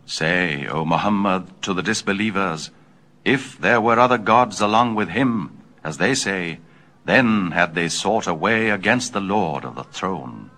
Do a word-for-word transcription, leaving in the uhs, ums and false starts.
Say, O Muhammad, to the disbelievers, if there were other gods along with him, as they say, then had they sought a way against the Lord of the throne.